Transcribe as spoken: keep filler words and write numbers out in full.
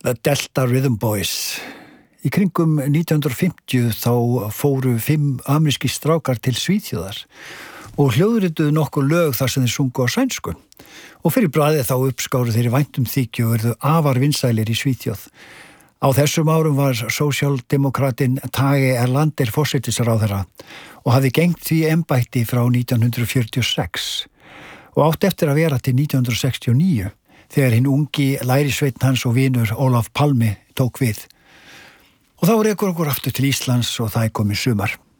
The Delta Rhythm Boys. Í kringum nítján hundruð og fimmtíu þá fóru fimm amerískir strákar til Svíþjóðar og hljóðrituðu nokkur lög þar sem þeir sungu á sænsku. Og fyrir bragðið þá uppskáru þeir í væntum þykju og verðu afar vinsælir í Svíþjóð. Á þessum árum var sósíaldemokratinn Tage Erlander forsætisráðherra og hafði gegnt því embætti frá nítján hundruð fjörutíu og sex og átt eftir að vera til nítján hundruð sextíu og níu þegar hinn ungi lærisveinn hans og vinur Ólaf Palme tók við. Og þá rekur okkur aftur til Íslands og það er komið sumar.